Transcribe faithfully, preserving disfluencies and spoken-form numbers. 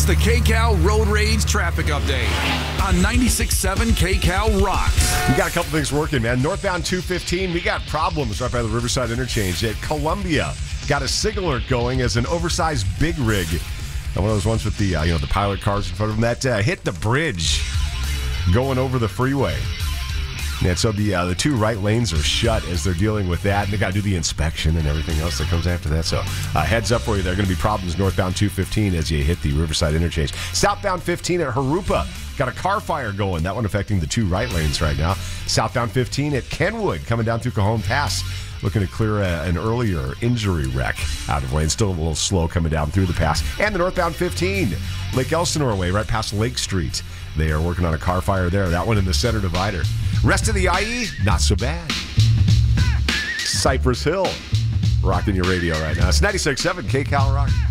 the KCAL Road Rage Traffic Update on ninety-six point seven KCAL Rocks. We got a couple things working, man. Northbound two fifteen, we got problems right by the Riverside Interchange. At Columbia, got a signal alert going as an oversized big rig. One of those ones with the uh, you know the pilot cars in front of them that uh, hit the bridge going over the freeway. And so the uh, the two right lanes are shut as they're dealing with that, and they got to do the inspection and everything else that comes after that. So uh, heads up for you, there are going to be problems northbound two fifteen as you hit the Riverside Interchange. Southbound fifteen at Harupa, got a car fire going. That one affecting the two right lanes right now. Southbound fifteen at Kenwood, coming down through Cajon Pass, looking to clear a, an earlier injury wreck out of lane. Still a little slow coming down through the pass. And the northbound fifteen, Lake Elsinore way, right past Lake Street. They are working on a car fire there. That one in the center divider. Rest of the I E, not so bad. Cypress Hill, rocking your radio right now. It's ninety-six point seven KCAL Rock.